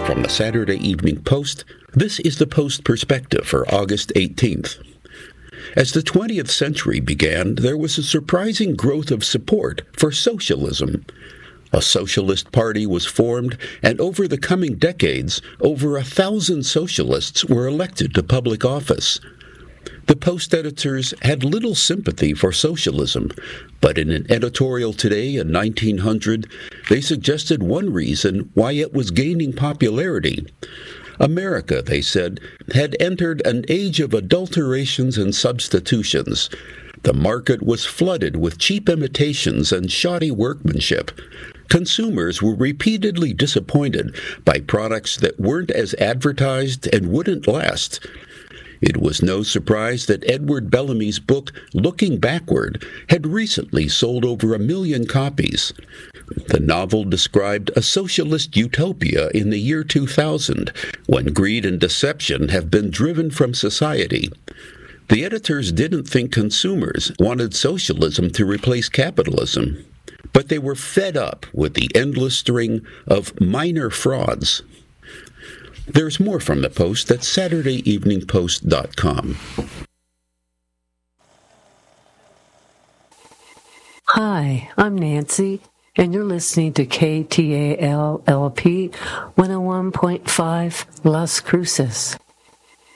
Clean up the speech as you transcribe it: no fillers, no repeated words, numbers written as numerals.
From the Saturday Evening Post, this is the Post Perspective for August 18th. As the 20th century began, there was a surprising growth of support for socialism. A socialist party was formed, and over the coming decades, over 1,000 socialists were elected to public office. The Post editors had little sympathy for socialism, but in an editorial today in 1900, they suggested one reason why it was gaining popularity. America, they said, had entered an age of adulterations and substitutions. The market was flooded with cheap imitations and shoddy workmanship. Consumers were repeatedly disappointed by products that weren't as advertised and wouldn't last. It was no surprise that Edward Bellamy's book, Looking Backward, had recently sold over 1 million copies. The novel described a socialist utopia in the year 2000, when greed and deception have been driven from society. The editors didn't think consumers wanted socialism to replace capitalism, but they were fed up with the endless string of minor frauds. There's more from the Post at SaturdayEveningPost.com. Hi, I'm Nancy, and you're listening to KTAL-LP 101.5 Las Cruces.